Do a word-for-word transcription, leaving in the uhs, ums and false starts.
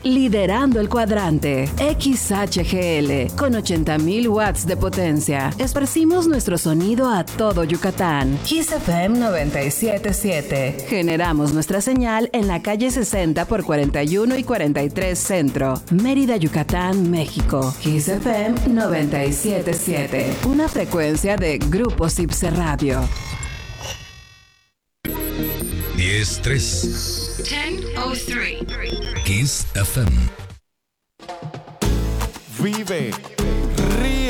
liderando el cuadrante. X H G L, con ochenta mil watts de potencia. Esparcimos nuestro sonido a todo Yucatán. Kiss F M noventa y siete punto siete. Generamos nuestra señal en la calle sesenta por cuarenta y uno y cuarenta y tres Centro, Mérida, Yucatán, México. Kiss F M noventa y siete punto siete. Una frecuencia de Grupo Cipse Radio. diez tres. diez oh tres. Kiss F M. Vive, ríe